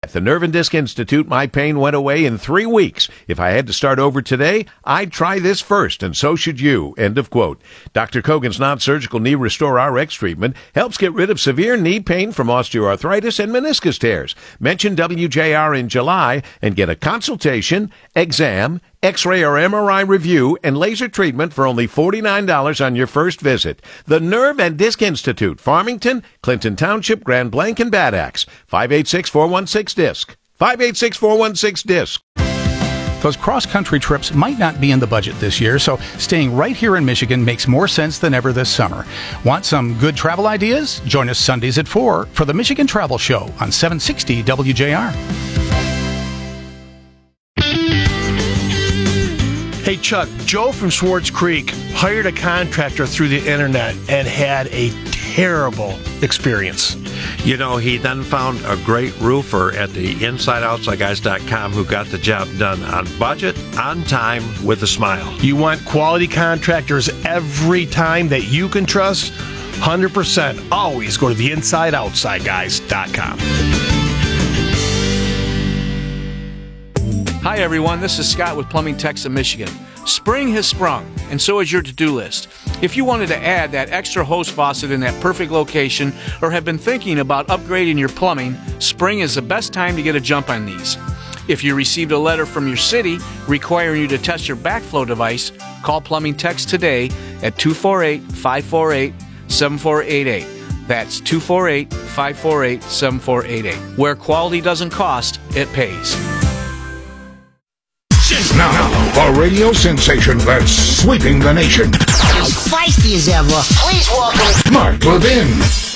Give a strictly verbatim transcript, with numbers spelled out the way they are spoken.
At the Nerve and Disc Institute, my pain went away in three weeks. If I had to start over today, I'd try this first, and so should you. End of quote. Doctor Kogan's non-surgical knee Restore R X treatment helps get rid of severe knee pain from osteoarthritis and meniscus tears. Mention W J R in July and get a consultation, exam, X-ray or M R I review, and laser treatment for only forty-nine dollars on your first visit. The Nerve and Disc Institute, Farmington, Clinton Township, Grand Blanc, and Bad Axe. five eight six, four one six, D I S C. five eight six, four one six, D I S C. Those cross-country trips might not be in the budget this year, so staying right here in Michigan makes more sense than ever this summer. Want some good travel ideas? Join us Sundays at four for the Michigan Travel Show on seven sixty W J R. Hey, Chuck, Joe from Swartz Creek hired a contractor through the internet and had a terrible experience. You know, he then found a great roofer at the inside outside guys dot com who got the job done on budget, on time, with a smile. You want quality contractors every time that you can trust? one hundred percent. Always go to the inside outside guys dot com. Hi everyone, this is Scott with Plumbing Techs of Michigan. Spring has sprung, and so is your to-do list. If you wanted to add that extra hose faucet in that perfect location or have been thinking about upgrading your plumbing, spring is the best time to get a jump on these. If you received a letter from your city requiring you to test your backflow device, call Plumbing Techs today at two four eight, five four eight, seven four eight eight. That's two four eight, five four eight, seven four eight eight. Where quality doesn't cost, it pays. Now, a radio sensation that's sweeping the nation. As feisty as ever, please welcome Mark Levin.